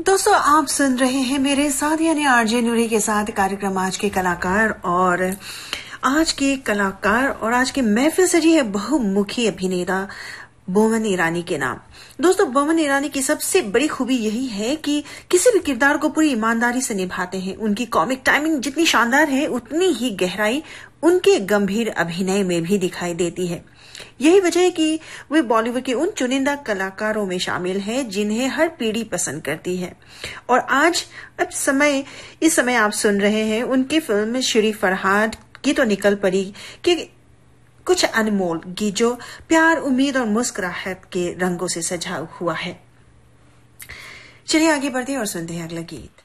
दोस्तों, आप सुन रहे हैं मेरे साथ यानी आरजे नूरी के साथ कार्यक्रम आज के कलाकार। और आज के कलाकार और आज के महफिल सजी है बहुमुखी अभिनेता बोमन ईरानी के नाम। दोस्तों, बोमन ईरानी की सबसे बड़ी खूबी यही है कि किसी भी किरदार को पूरी ईमानदारी से निभाते हैं। उनकी कॉमिक टाइमिंग जितनी शानदार है, उतनी ही गहराई उनके गंभीर अभिनय में भी दिखाई देती है। यही वजह है कि वे बॉलीवुड के उन चुनिंदा कलाकारों में शामिल हैं जिन्हें हर पीढ़ी पसंद करती है। और इस समय आप सुन रहे हैं उनकी फिल्म श्री फरहाद की तो निकल पड़ी कि कुछ अनमोल गीत जो प्यार, उम्मीद और मुस्कुराहट के रंगों से सजा हुआ है। चलिए आगे बढ़ते हैं और सुनते हैं अगला गीत।